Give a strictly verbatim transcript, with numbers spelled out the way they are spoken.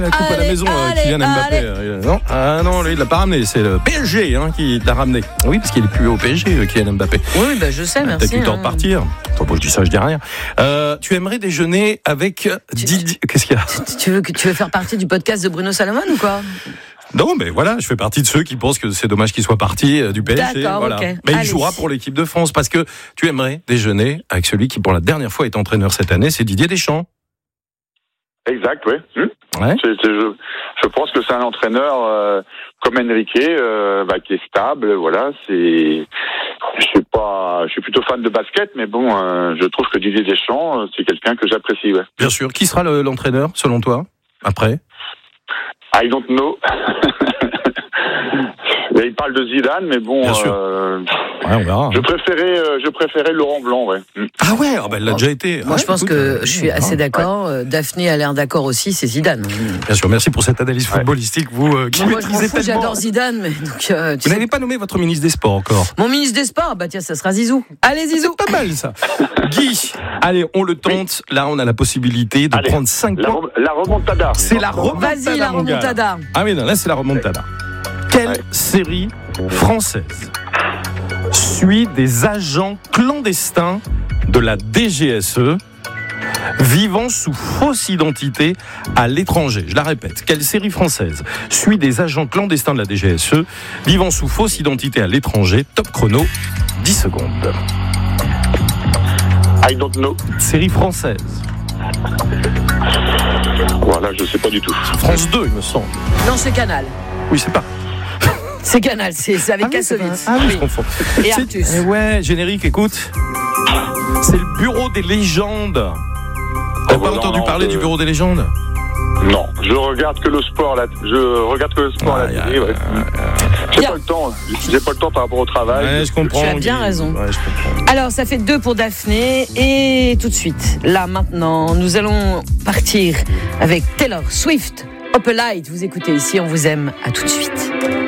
La coupe allez, à la maison, allez, Kylian Mbappé. Allez. Non, ah non, lui, il l'a pas ramené. C'est le P S G hein, qui l'a ramené. Oui, parce qu'il est plus au P S G, Kylian Mbappé. Oui, bah, je sais, merci. T'as eu le temps de partir. Attends, bon, je dis ça, je dis rien. Euh, tu aimerais déjeuner avec tu, Didier. Qu'est-ce qu'il y a tu, tu, veux, tu veux faire partie du podcast de Bruno Salomon ou quoi? Non, mais voilà, je fais partie de ceux qui pensent que c'est dommage qu'il soit parti du P S G. D'accord, voilà. okay. Mais Allez. il jouera pour l'équipe de France parce que tu aimerais déjeuner avec celui qui, pour la dernière fois, est entraîneur cette année, c'est Didier Deschamps. Exact, oui. Mmh. Ouais. C'est, c'est, je, je pense que c'est un entraîneur euh, comme Enrique, euh, bah, qui est stable. Voilà, c'est. Je suis pas, je suis plutôt fan de basket, mais bon, euh, je trouve que Didier Deschamps, c'est quelqu'un que j'apprécie. Ouais. Bien sûr. Qui sera le, l'entraîneur selon toi après? I don't know. Il parle de Zidane, mais bon. Bien sûr. Euh, ouais, on verra. Je préférais, euh, je préférais Laurent Blanc, ouais. Ah ouais, oh ben, elle l'a déjà été. Moi, ouais, je pense écoute, que euh, je suis assez d'accord. Ouais. Daphné a l'air d'accord aussi, c'est Zidane. Bien sûr, merci pour cette analyse footballistique, vous euh, qui bon, maîtrisez moi, je m'en fous, tellement. J'adore Zidane, mais donc. Euh, vous n'avez sais... pas nommé votre ministre des Sports encore. Mon ministre des Sports, bah tiens, ça sera Zizou. Allez, Zizou. C'est pas mal ça. Guy, allez, on le tente. Oui. Là, on a la possibilité de allez, prendre cinq la, points. La remontada. C'est la remontada. Vas-y, la remontada. Ah oui, non, là, c'est la remontada. Quelle ouais. série française suit des agents clandestins de la D G S E vivant sous fausse identité à l'étranger? Je la répète, quelle série française suit des agents clandestins de la D G S E vivant sous fausse identité à l'étranger? Top chrono, dix secondes. I don't know. Série française. Voilà, je sais pas du tout. France deux, il me semble. Non, c'est Canal. Oui, c'est pas. C'est Canal, c'est, c'est avec ah Kassovitz. Ah oui, oui, je confonds. Et Artus. C'est, ouais, générique, écoute. C'est le Bureau des légendes. T'as oh, pas bah entendu non, parler euh... du Bureau des légendes? Non, je regarde que le sport là. Je regarde que le sport ah, à la télé. Ouais. J'ai pas le temps. J'ai pas le temps par rapport au travail. Ouais, je comprends. Tu as bien raison. Ouais, je comprends. Alors, ça fait deux pour Daphné et tout de suite, là maintenant, nous allons partir avec Taylor Swift. Up a Light. Vous écoutez ici, on vous aime. À tout de suite.